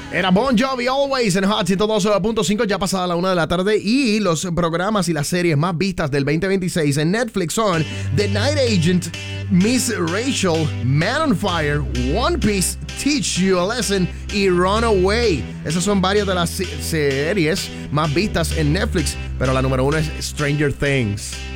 Era Bon Jovi Always en Hot 102.5, ya pasada la 1 de la tarde. Y los programas y las series más vistas del 2026 en Netflix son The Night Agent, Miss Rachel, Man on Fire, One Piece, Teach You a Lesson y Runaway. Esas son varias de las series más vistas en Netflix, pero la número 1 es Stranger Things.